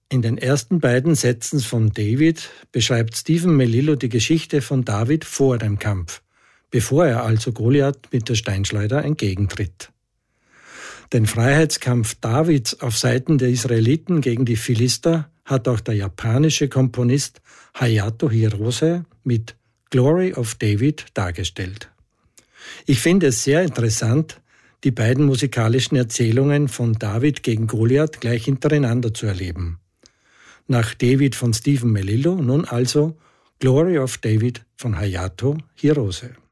In den ersten beiden Sätzen von David beschreibt Stephen Melillo die Geschichte von David vor dem Kampf, bevor er also Goliath mit der Steinschleuder entgegentritt. Den Freiheitskampf Davids auf Seiten der Israeliten gegen die Philister hat auch der japanische Komponist Hayato Hirose mit Glory of David dargestellt. Ich finde es sehr interessant, die beiden musikalischen Erzählungen von David gegen Goliath gleich hintereinander zu erleben. Nach David von Stephen Melillo nun also Glory of David von Hayato Hirose.